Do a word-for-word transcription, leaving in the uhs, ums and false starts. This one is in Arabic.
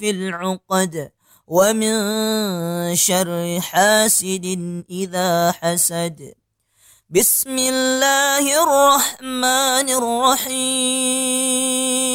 في العقد ومن شر حاسد إذا حسد. بسم الله الرحمن الرحيم.